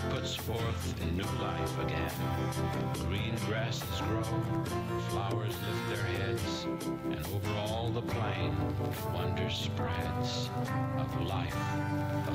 puts forth new life again. Green grasses grow, flowers lift their heads, and over all the plain wonder spreads of life, of